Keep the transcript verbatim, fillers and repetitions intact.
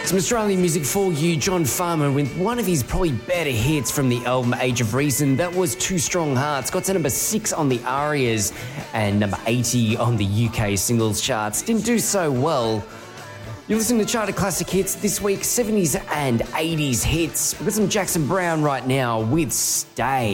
Some Australian music for you, John Farmer, with one of his probably better hits from the album Age of Reason. That was Two Strong Hearts. Got to number six on the ARIAs and number eighty on the U K singles charts. Didn't do so well. You're listening to Charted Classic Hits this week, seventies and eighties hits. We've got some Jackson Browne right now with Stay.